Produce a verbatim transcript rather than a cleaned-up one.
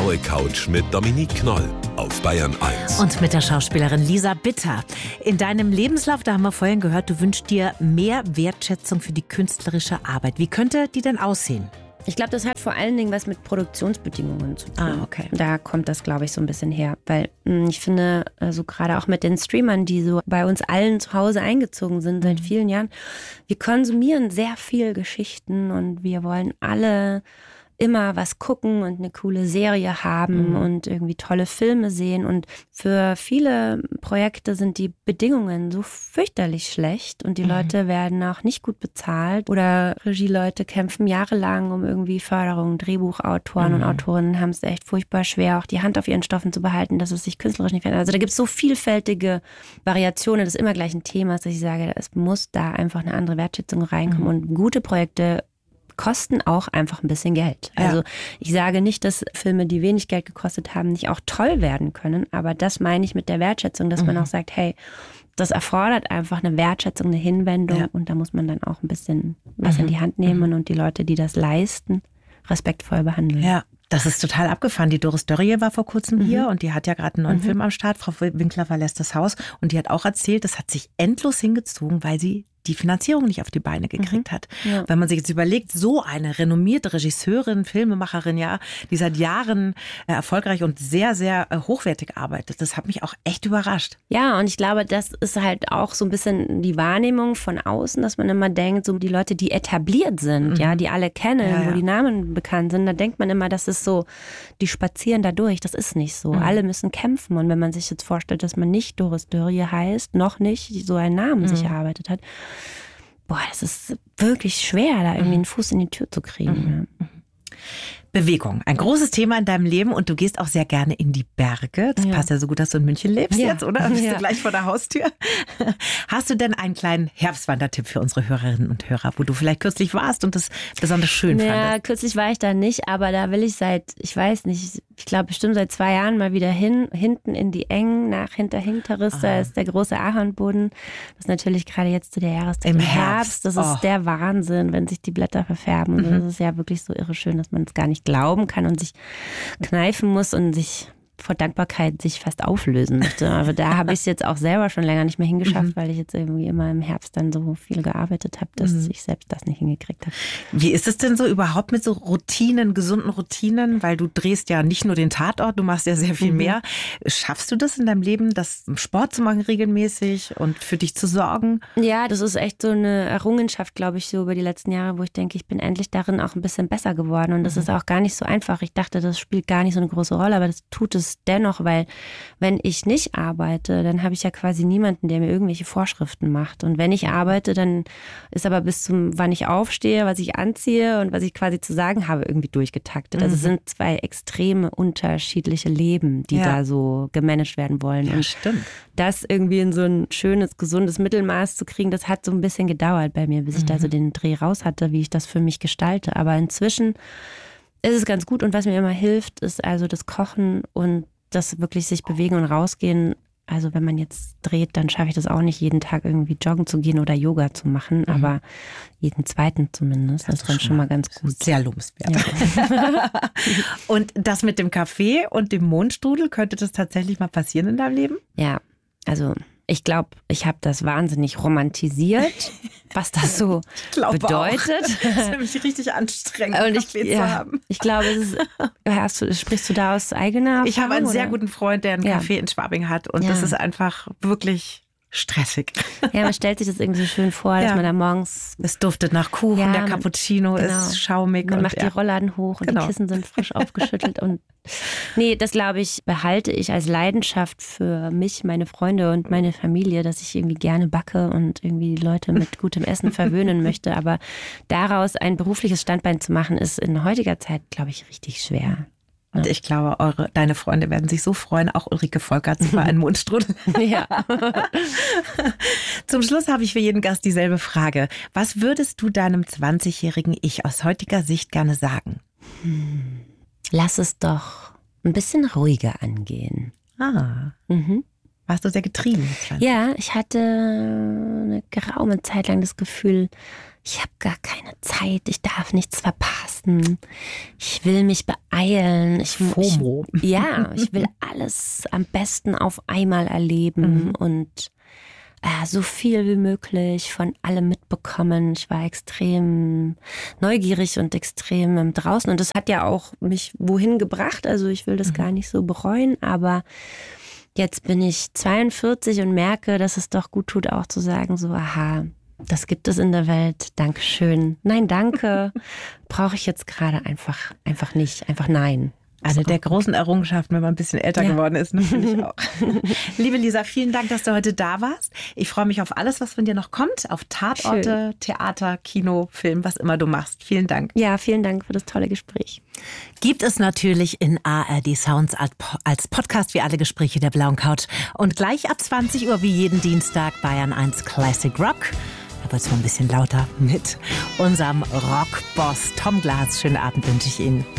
blaue Couch mit Dominique Knoll auf Bayern eins. Und mit der Schauspielerin Lisa Bitter. In deinem Lebenslauf, da haben wir vorhin gehört, du wünschst dir mehr Wertschätzung für die künstlerische Arbeit. Wie könnte die denn aussehen? Ich glaube, das hat vor allen Dingen was mit Produktionsbedingungen zu tun. Ah, okay. Da kommt das, glaube ich, so ein bisschen her. Weil mh, ich finde, also gerade auch mit den Streamern, die so bei uns allen zu Hause eingezogen sind seit vielen Jahren, wir konsumieren sehr viel Geschichten und wir wollen alle immer was gucken und eine coole Serie haben mhm. und irgendwie tolle Filme sehen. Und für viele Projekte sind die Bedingungen so fürchterlich schlecht und die mhm. Leute werden auch nicht gut bezahlt. Oder Regieleute kämpfen jahrelang um irgendwie Förderung. Drehbuchautoren mhm. und Autorinnen haben es echt furchtbar schwer, auch die Hand auf ihren Stoffen zu behalten, dass es sich künstlerisch nicht verändert. Also da gibt es so vielfältige Variationen des immer gleichen Themas, dass ich sage, es muss da einfach eine andere Wertschätzung reinkommen. Mhm. Und gute Projekte kosten auch einfach ein bisschen Geld. Ja. Also ich sage nicht, dass Filme, die wenig Geld gekostet haben, nicht auch toll werden können, aber das meine ich mit der Wertschätzung, dass mhm. man auch sagt, hey, das erfordert einfach eine Wertschätzung, eine Hinwendung ja. und da muss man dann auch ein bisschen was mhm. in die Hand nehmen mhm. und die Leute, die das leisten, respektvoll behandeln. Ja. Das ist total abgefahren. Die Doris Dörrie war vor kurzem mhm. hier und die hat ja gerade einen neuen mhm. Film am Start. Frau Winkler verlässt das Haus und die hat auch erzählt, das hat sich endlos hingezogen, weil sie die Finanzierung nicht auf die Beine gekriegt mhm. hat. Ja. Wenn man sich jetzt überlegt, so eine renommierte Regisseurin, Filmemacherin, ja, die seit Jahren äh, erfolgreich und sehr, sehr äh, hochwertig arbeitet, das hat mich auch echt überrascht. Ja, und ich glaube, das ist halt auch so ein bisschen die Wahrnehmung von außen, dass man immer denkt, so die Leute, die etabliert sind, mhm. ja, die alle kennen, ja, ja. wo die Namen bekannt sind, da denkt man immer, das ist so, die spazieren da durch. Das ist nicht so. Mhm. Alle müssen kämpfen. Und wenn man sich jetzt vorstellt, dass man nicht Doris Dörrie heißt, noch nicht so einen Namen mhm. sich erarbeitet hat, boah, das ist wirklich schwer, da irgendwie einen Fuß in die Tür zu kriegen. Mhm. Bewegung, ein großes Thema in deinem Leben und du gehst auch sehr gerne in die Berge. Das ja. passt ja so gut, dass du in München lebst ja. jetzt, oder? Bist ja. du gleich vor der Haustür? Hast du denn einen kleinen Herbstwandertipp für unsere Hörerinnen und Hörer, wo du vielleicht kürzlich warst und das besonders schön ja, fandest? Ja, kürzlich war ich da nicht, aber da will ich seit, ich weiß nicht, ich glaube bestimmt seit zwei Jahren mal wieder hin, hinten in die Engen nach Hinterhinterriss, da ist der große Ahornboden. Das ist natürlich gerade jetzt zu der Jahreszeit im Herbst. Herbst. Das ist oh. der Wahnsinn, wenn sich die Blätter verfärben. Mhm. Das ist ja wirklich so irre schön, dass man es gar nicht glauben kann und sich kneifen muss und sich vor Dankbarkeit sich fast auflösen möchte. Aber da habe ich es jetzt auch selber schon länger nicht mehr hingeschafft, mhm. weil ich jetzt irgendwie immer im Herbst dann so viel gearbeitet habe, dass mhm. ich selbst das nicht hingekriegt habe. Wie ist es denn so überhaupt mit so Routinen, gesunden Routinen? Weil du drehst ja nicht nur den Tatort, du machst ja sehr viel mhm. mehr. Schaffst du das in deinem Leben, das Sport zu machen regelmäßig und für dich zu sorgen? Ja, das ist echt so eine Errungenschaft, glaube ich, so über die letzten Jahre, wo ich denke, ich bin endlich darin auch ein bisschen besser geworden. Und das mhm. ist auch gar nicht so einfach. Ich dachte, das spielt gar nicht so eine große Rolle, aber das tut es dennoch, weil wenn ich nicht arbeite, dann habe ich ja quasi niemanden, der mir irgendwelche Vorschriften macht. Und wenn ich arbeite, dann ist aber bis zum, wann ich aufstehe, was ich anziehe und was ich quasi zu sagen habe, irgendwie durchgetaktet. Also es Mhm. sind zwei extreme unterschiedliche Leben, die Ja. da so gemanagt werden wollen. Ja, und stimmt. das irgendwie in so ein schönes, gesundes Mittelmaß zu kriegen, das hat so ein bisschen gedauert bei mir, bis ich da so den Dreh raus hatte, wie ich das für mich gestalte. Aber inzwischen ist es ganz gut und was mir immer hilft, ist also das Kochen und das wirklich sich bewegen und rausgehen. Also wenn man jetzt dreht, dann schaffe ich das auch nicht, jeden Tag irgendwie joggen zu gehen oder Yoga zu machen, mhm. aber jeden zweiten zumindest. Das, das ist dann schon mal ganz gut. Sehr lobenswert. Ja. Und das mit dem Kaffee und dem Mondstrudel, könnte das tatsächlich mal passieren in deinem Leben? Ja, also ich glaube, ich habe das wahnsinnig romantisiert, was das so bedeutet. Auch. Das ist nämlich richtig anstrengend, und ich, Kaffee ja, zu haben. Ich glaube, es ist, hast du, sprichst du da aus eigener Erfahrung? Ich habe einen sehr oder? guten Freund, der einen ja. Café in Schwabing hat und ja. das ist einfach wirklich stressig. Ja, man stellt sich das irgendwie so schön vor, dass ja. man da morgens... Es duftet nach Kuchen, ja, der Cappuccino genau. ist schaumig. Man und macht ja. die Rollladen hoch und genau. die Kissen sind frisch aufgeschüttelt. Und nee, das glaube ich, behalte ich als Leidenschaft für mich, meine Freunde und meine Familie, dass ich irgendwie gerne backe und irgendwie die Leute mit gutem Essen verwöhnen möchte. Aber daraus ein berufliches Standbein zu machen, ist in heutiger Zeit, glaube ich, richtig schwer. Und ich glaube, eure, deine Freunde werden sich so freuen, auch Ulrike Volkerts über einen Mondstrudel. Ja. Zum Schluss habe ich für jeden Gast dieselbe Frage. Was würdest du deinem zwanzigjährigen Ich aus heutiger Sicht gerne sagen? Hm. Lass es doch ein bisschen ruhiger angehen. Ah. Mhm. Warst du sehr getrieben? Ja, ich hatte eine geraume Zeit lang das Gefühl, ich habe gar keine Zeit, ich darf nichts verpassen, ich will mich beeilen. Ich, FOMO. Ich, ja, ich will alles am besten auf einmal erleben mhm. und äh, so viel wie möglich von allem mitbekommen. Ich war extrem neugierig und extrem ähm, draußen und das hat ja auch mich wohin gebracht, also ich will das mhm. gar nicht so bereuen, aber jetzt bin ich zweiundvierzig und merke, dass es doch gut tut, auch zu sagen, so, aha, das gibt es in der Welt, Dankeschön. Nein, danke, brauche ich jetzt gerade einfach, einfach nicht, einfach nein. Eine der großen Errungenschaften, wenn man ein bisschen älter ja. geworden ist, natürlich auch. Liebe Lisa, vielen Dank, dass du heute da warst. Ich freue mich auf alles, was von dir noch kommt, auf Tatorte, Schön. Theater, Kino, Film, was immer du machst. Vielen Dank. Ja, vielen Dank für das tolle Gespräch. Gibt es natürlich in A R D Sounds als Podcast wie alle Gespräche der Blauen Couch. Und gleich ab zwanzig Uhr wie jeden Dienstag Bayern eins Classic Rock. Da wird es mal ein bisschen lauter mit unserem Rockboss Tom Glas. Schönen Abend wünsche ich Ihnen.